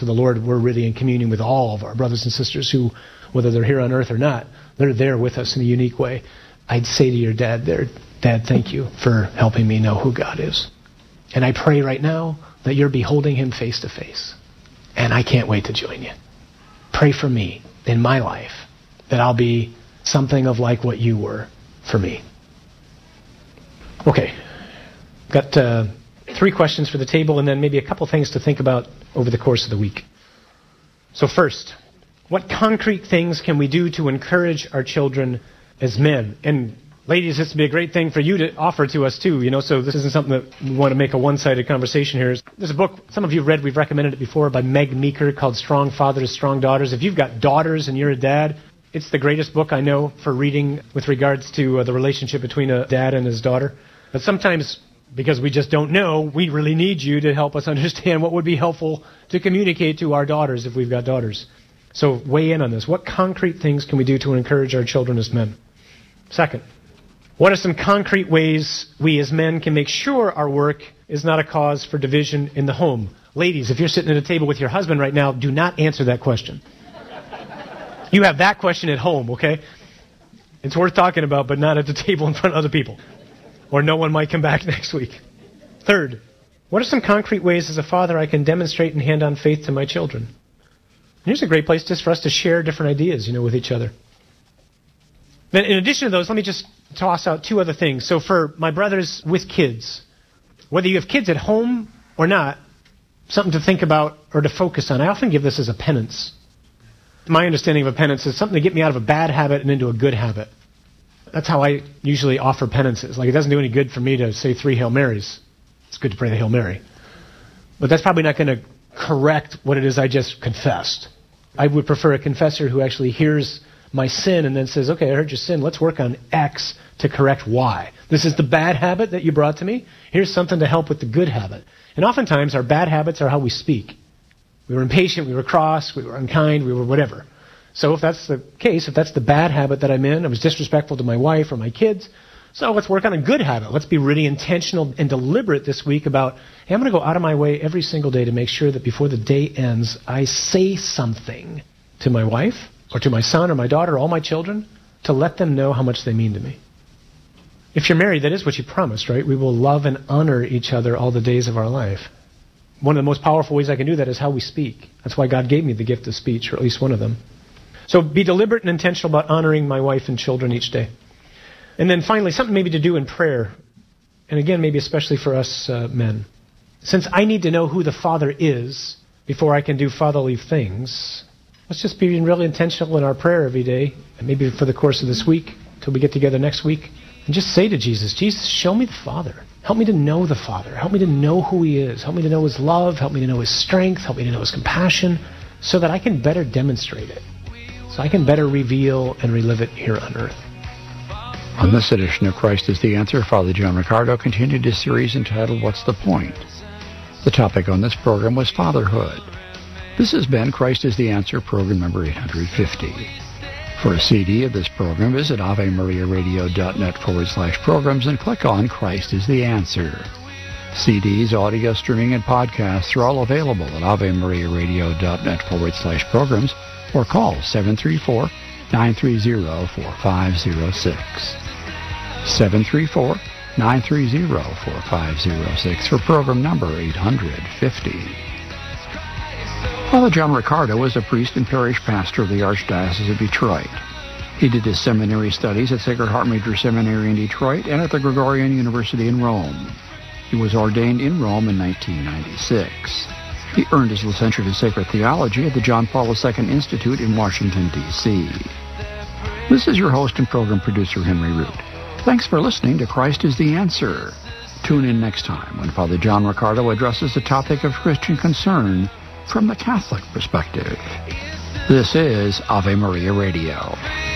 to the Lord, we're really in communion with all of our brothers and sisters who, whether they're here on earth or not, they're there with us in a unique way. I'd say to your dad there, Dad, thank you for helping me know who God is. And I pray right now that you're beholding him face to face. And I can't wait to join you. Pray for me in my life that I'll be something of like what you were for me. Okay. Got 3 questions for the table and then maybe a couple things to think about over the course of the week. So first, what concrete things can we do to encourage our children as men? And ladies, this would be a great thing for you to offer to us too, so this isn't something that we want to make a one-sided conversation here. There's a book, some of you have read, we've recommended it before, by Meg Meeker called Strong Fathers, Strong Daughters. If you've got daughters and you're a dad, it's the greatest book I know for reading with regards to the relationship between a dad and his daughter. But sometimes, because we just don't know, we really need you to help us understand what would be helpful to communicate to our daughters if we've got daughters. So weigh in on this. What concrete things can we do to encourage our children as men? Second, what are some concrete ways we as men can make sure our work is not a cause for division in the home? Ladies, if you're sitting at a table with your husband right now, do not answer that question. You have that question at home, okay? It's worth talking about, but not at the table in front of other people. Or no one might come back next week. Third, what are some concrete ways as a father I can demonstrate and hand on faith to my children? Here's a great place just for us to share different ideas, with each other. Then in addition to those, let me just toss out 2 other things. So for my brothers with kids, whether you have kids at home or not, something to think about or to focus on. I often give this as a penance. My understanding of a penance is something to get me out of a bad habit and into a good habit. That's how I usually offer penances. Like, it doesn't do any good for me to say 3 Hail Marys. It's good to pray the Hail Mary. But that's probably not going to correct what it is I just confessed. I would prefer a confessor who actually hears my sin and then says, okay, I heard your sin. Let's work on X to correct Y. This is the bad habit that you brought to me. Here's something to help with the good habit. And oftentimes our bad habits are how we speak. We were impatient, we were cross, we were unkind, we were whatever. So if that's the case, if that's the bad habit that I'm in, I was disrespectful to my wife or my kids, so let's work on a good habit. Let's be really intentional and deliberate this week about, hey, I'm going to go out of my way every single day to make sure that before the day ends, I say something to my wife or to my son or my daughter or all my children to let them know how much they mean to me. If you're married, that is what you promised, right? We will love and honor each other all the days of our life. One of the most powerful ways I can do that is how we speak. That's why God gave me the gift of speech, or at least one of them. So be deliberate and intentional about honoring my wife and children each day. And then finally, something maybe to do in prayer. And again, maybe especially for us men. Since I need to know who the Father is before I can do fatherly things, let's just be really intentional in our prayer every day, and maybe for the course of this week, till we get together next week, and just say to Jesus, Jesus, show me the Father. Help me to know the Father. Help me to know who He is. Help me to know His love. Help me to know His strength. Help me to know His compassion, so that I can better demonstrate it. So I can better reveal and relive it here on earth. On this edition of Christ is the Answer, Father John Riccardo continued his series entitled, What's the Point? The topic on this program was fatherhood. This has been Christ is the Answer, program number 850. For a CD of this program, visit AveMariaRadio.net/programs and click on Christ is the Answer. CDs, audio streaming, and podcasts are all available at AveMariaRadio.net/programs or call 734-930-4506. 734-930-4506 for program number 850. Father John Riccardo is a priest and parish pastor of the Archdiocese of Detroit. He did his seminary studies at Sacred Heart Major Seminary in Detroit and at the Gregorian University in Rome. He was ordained in Rome in 1996. He earned his licentiate in sacred theology at the John Paul II Institute in Washington, D.C. This is your host and program producer, Henry Root. Thanks for listening to Christ is the Answer. Tune in next time when Father John Riccardo addresses the topic of Christian concern from the Catholic perspective. This is Ave Maria Radio.